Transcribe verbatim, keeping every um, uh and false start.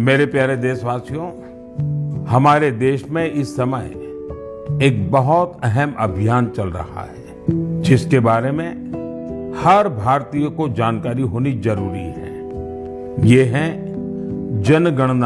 मेरे प्यारे देशवासियों, हमारे देश में इस समय एक बहुत अहम अभियान चल रहा है, जिसके बारे में हर भारतीय को जानकारी होनी जरूरी है। ये है जनगणना